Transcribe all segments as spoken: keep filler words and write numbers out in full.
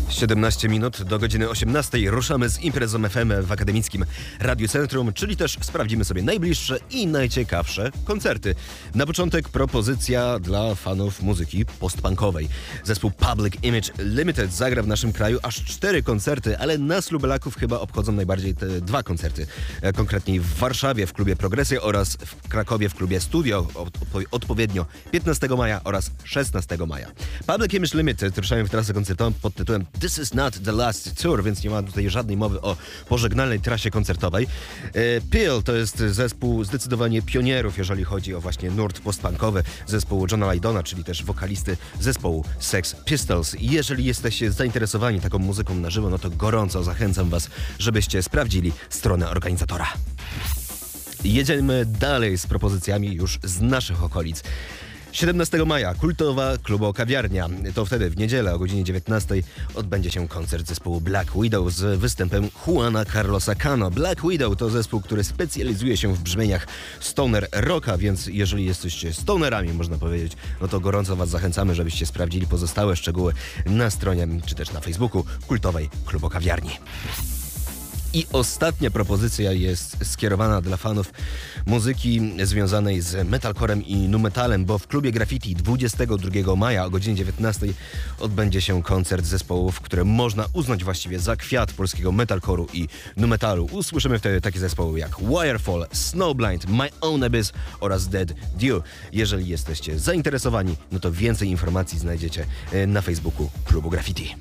siedemnaście minut do godziny osiemnastej ruszamy z imprezą F M w Akademickim Radiu Centrum, czyli też sprawdzimy sobie najbliższe i najciekawsze koncerty. Na początek propozycja dla fanów muzyki postpunkowej. Zespół Public Image Limited zagra w naszym kraju aż cztery koncerty, ale nas lubelaków chyba obchodzą najbardziej te dwa koncerty. Konkretniej w Warszawie w klubie Progresja oraz w Krakowie w klubie Studio odpo- odpowiednio piętnastego maja oraz szesnastego maja. Public Image Limited ruszają w trasę koncertową pod tytułem This is not the last tour, więc nie ma tutaj żadnej mowy o pożegnalnej trasie koncertowej. E, Peel to jest zespół zdecydowanie pionierów, jeżeli chodzi o właśnie nurt postpunkowy, zespół Johna Lydona, czyli też wokalisty zespołu Sex Pistols. Jeżeli jesteście zainteresowani taką muzyką na żywo, no to gorąco zachęcam was, żebyście sprawdzili stronę organizatora. Jedziemy dalej z propozycjami już z naszych okolic. siedemnastego maja kultowa klubo-kawiarnia. To wtedy w niedzielę o godzinie dziewiętnastej odbędzie się koncert zespołu Black Widow z występem Juana Carlosa Cano. Black Widow to zespół, który specjalizuje się w brzmieniach stoner rocka, więc jeżeli jesteście stonerami, można powiedzieć, no to gorąco was zachęcamy, żebyście sprawdzili pozostałe szczegóły na stronie czy też na Facebooku kultowej klubo-kawiarni. I ostatnia propozycja jest skierowana dla fanów muzyki związanej z metalcorem i nu-metalem, bo w klubie Graffiti dwudziestego drugiego maja o godzinie dziewiętnastej odbędzie się koncert zespołów, które można uznać właściwie za kwiat polskiego metalcore'u i nu-metalu. Usłyszymy wtedy takie zespoły jak Wirefall, Snowblind, My Own Abyss oraz Dead Dew. Jeżeli jesteście zainteresowani, no to więcej informacji znajdziecie na Facebooku klubu Graffiti.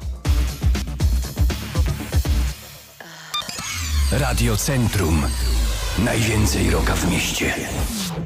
Radio Centrum. Najwięcej rocka w mieście.